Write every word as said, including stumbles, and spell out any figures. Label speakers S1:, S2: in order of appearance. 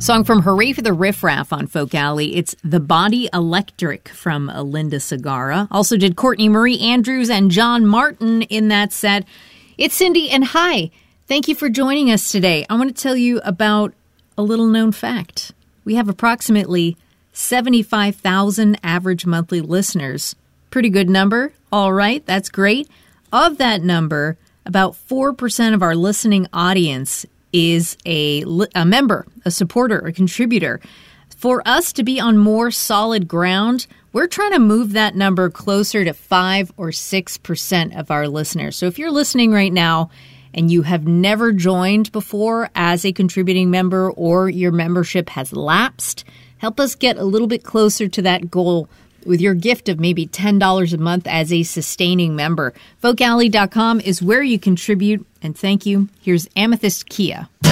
S1: Song from Hooray for the Riff Raff on Folk Alley. It's The Body Electric from Linda Segarra. Also did Courtney Marie Andrews and John Martin in that set. It's Cindy, and hi. Thank you for joining us today. I want to tell you about a little known fact. We have approximately seventy-five thousand average monthly listeners. Pretty good number. All right, that's great. Of that number, about four percent of our listening audience is a, a member, a supporter, a contributor. For us to be on more solid ground, we're trying to move that number closer to five or six percent of our listeners. So if you're listening right now and you have never joined before as a contributing member, or your membership has lapsed, help us get a little bit closer to that goal with your gift of maybe ten dollars a month as a sustaining member. folk alley dot com is where you contribute. And thank you. Here's Amethyst Kia.